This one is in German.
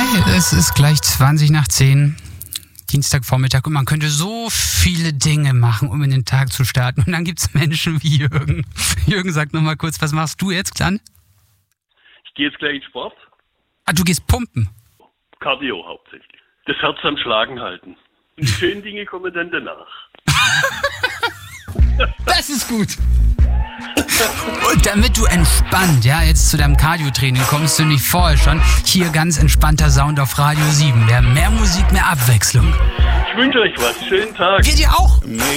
Es ist gleich 20 nach 10, Dienstagvormittag, und man könnte so viele Dinge machen, um in den Tag zu starten. Und dann gibt es Menschen wie Jürgen. Jürgen, sag nochmal kurz, was machst du jetzt dann? Ich gehe jetzt gleich in Sport. Ah, du gehst pumpen? Cardio hauptsächlich. Das Herz am Schlagen halten. Und die schönen Dinge kommen dann danach. Das ist gut. Und damit du entspannt, jetzt zu deinem Cardio-Training kommst, du nicht vorher schon, hier ganz entspannter Sound auf Radio 7. Mehr Musik, mehr Abwechslung. Ich wünsche euch was. Schönen Tag. Wir dir auch.